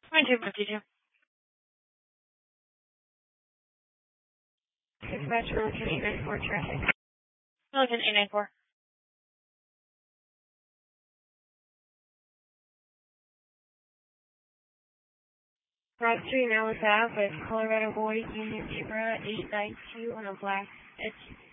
2252. Dispatch Pelican 894 traffic. Pelican 894. Route 3 now is out with Colorado Boy Union Zebra 892 on a black